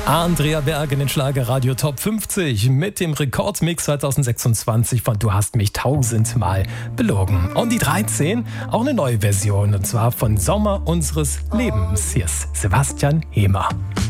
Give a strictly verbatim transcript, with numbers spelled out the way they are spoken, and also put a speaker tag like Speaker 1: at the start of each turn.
Speaker 1: Andrea Berg in den Schlager Radio Top fünfzig mit dem Rekordmix zwanzig sechsundzwanzig von Du hast mich tausendmal belogen. Und die dreizehn, auch eine neue Version, und zwar von Sommer unseres Lebens. Hier ist Sebastian Hemer.